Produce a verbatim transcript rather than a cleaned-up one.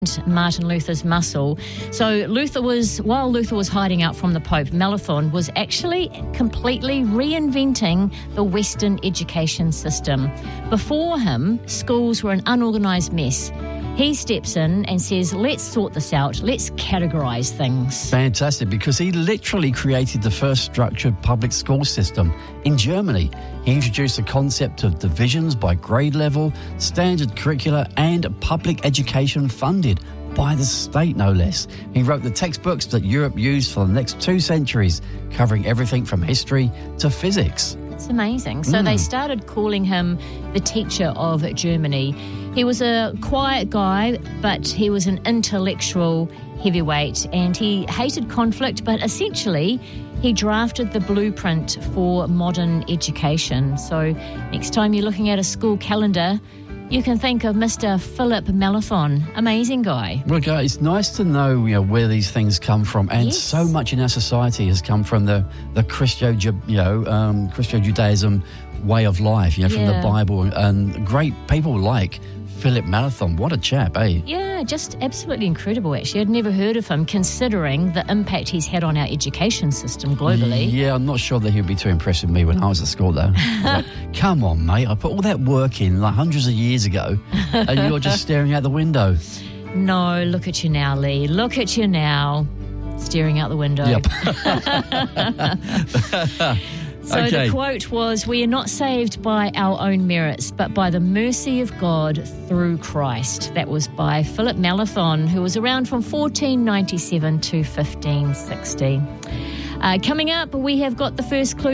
Martin Luther's muscle. So Luther was, while Luther was hiding out from the Pope, Melanchthon was actually completely reinventing the Western education system. Before him, schools were an unorganised mess. He steps in and says, let's sort this out, let's categorise things. Fantastic, because he literally created the first structured public school system in Germany. He introduced the concept of divisions by grade level, standard curricula, and public education funded by the state, no less. He wrote the textbooks that Europe used for the next two centuries, covering everything from history to physics. It's amazing. So mm. they started calling him the teacher of Germany. He was a quiet guy, but he was an intellectual heavyweight, and he hated conflict, but essentially he drafted the blueprint for modern education. So next time you're looking at a school calendar, you can think of Mister Philip Melanchthon. Amazing guy. Well, guys, it's nice to know, you know, where these things come from, and yes. so much in our society has come from the the Christo, you know, um, Christo-Judaism way of life, you know, from yeah. the Bible, and great people like Philip Melanchthon. What a chap, eh? Yeah, just absolutely incredible, actually. I'd never heard of him, considering the impact he's had on our education system globally. Yeah, I'm not sure that he'd be too impressed with me when I was at school, though. Like, come on, mate, I put all that work in like hundreds of years ago, and you're just staring out the window. No, look at you now, Lee. Look at you now, staring out the window. Yep. So okay. The quote was, "We are not saved by our own merits, but by the mercy of God through Christ." That was by Philip Melanchthon, who was around from fourteen ninety-seven to fifteen sixty. Uh, coming up, we have got the first clue